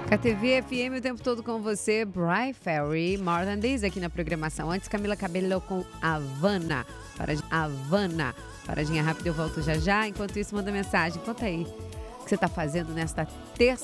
KTV FM o tempo todo com você, Brian Ferry, More Than This aqui na programação. Antes, Camila Cabello com Havana. Paradinha rápida, eu volto já já. Enquanto isso, manda mensagem. Conta aí o que você está fazendo nesta terça.